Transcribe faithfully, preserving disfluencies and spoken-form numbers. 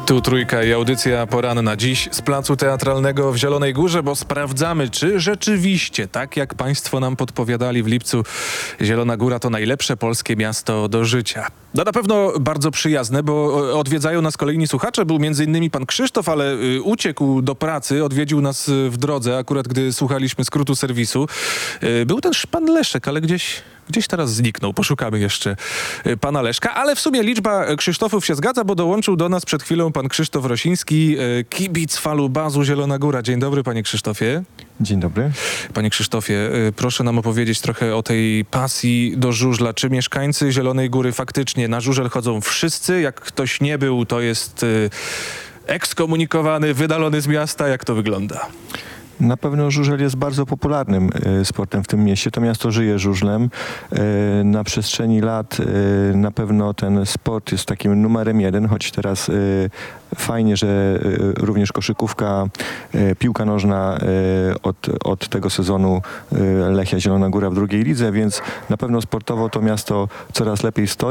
Tu Trójka i audycja poranna dziś z Placu Teatralnego w Zielonej Górze, bo sprawdzamy, czy rzeczywiście, tak jak państwo nam podpowiadali w lipcu, Zielona Góra to najlepsze polskie miasto do życia. No na pewno bardzo przyjazne, bo odwiedzają nas kolejni słuchacze. Był między innymi pan Krzysztof, ale y, uciekł do pracy, odwiedził nas w drodze, akurat gdy słuchaliśmy skrótu serwisu. Y, był też pan Leszek, ale gdzieś... Gdzieś teraz zniknął. Poszukamy jeszcze pana Leszka, ale w sumie liczba Krzysztofów się zgadza, bo dołączył do nas przed chwilą pan Krzysztof Rosiński, kibic Falubazu Zielona Góra. Dzień dobry, panie Krzysztofie. Dzień dobry. Panie Krzysztofie, proszę nam opowiedzieć trochę o tej pasji do żużla. Czy mieszkańcy Zielonej Góry faktycznie na żużel chodzą wszyscy? Jak ktoś nie był, to jest ekskomunikowany, wydalony z miasta? Jak to wygląda? Na pewno żużel jest bardzo popularnym y, sportem w tym mieście. To miasto żyje żużlem. Y, na przestrzeni lat y, na pewno ten sport jest takim numerem jeden, choć teraz y, fajnie, że y, również koszykówka, y, piłka nożna y, od, od tego sezonu y, Lechia Zielona Góra w drugiej lidze, więc na pewno sportowo to miasto coraz lepiej stoi.